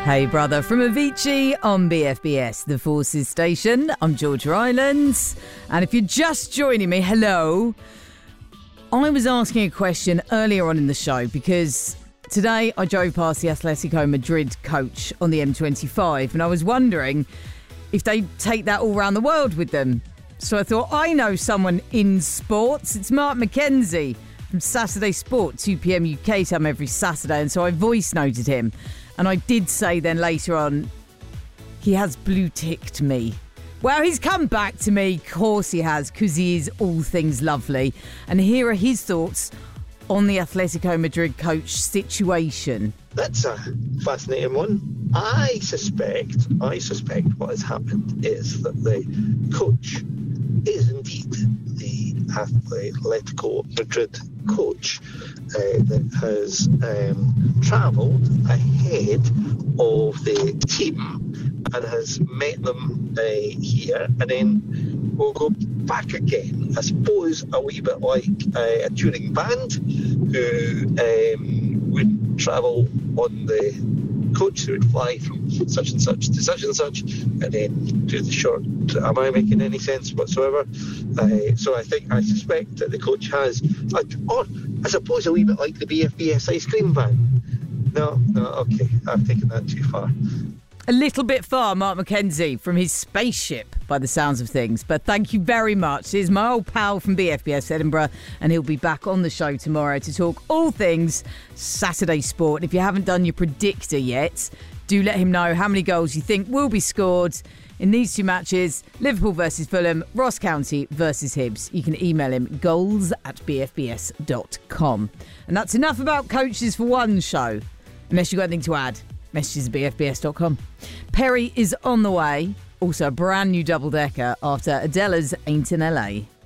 Hey brother from Avicii on BFBS, the Forces station. I'm Georgia Islands. And if you're just joining me, hello. I was asking a question earlier on in the show because today I drove past the Atletico Madrid coach on the M25 and I was wondering if they take that all around the world with them. So I thought, I know someone in sports. It's Mark McKenzie from Saturday Sport, 2 p.m. UK time every Saturday. And so I voice noted him. And I did say then later on, he has blue-ticked me. Well, he's come back to me. Of course he has, because he is all things lovely. And here are his thoughts on the Atletico Madrid coach situation. That's a fascinating one. I suspect what has happened is that the coach is indeed the Atletico Madrid coach that has travelled ahead of the team and has met them here, and then we'll go back again. I suppose a wee bit like a touring band who would travel on the coach who would fly from such and such to such and such, and then do the short. Am I making any sense whatsoever? So I suspect that the coach has, or I suppose a wee bit like the BFBS ice cream van. No, okay, I've taken that too far. A little bit far, Mark McKenzie, from his spaceship, by the sounds of things. But thank you very much. Here's my old pal from BFBS Edinburgh, and he'll be back on the show tomorrow to talk all things Saturday Sport. If you haven't done your predictor yet, do let him know how many goals you think will be scored in these two matches, Liverpool versus Fulham, Ross County versus Hibs. You can email him goals@bfbs.com. And that's enough about coaches for one show, unless you've got anything to add. Messages at bfbs.com. Perry is on the way. Also a brand new double-decker after Adela's Ain't in LA.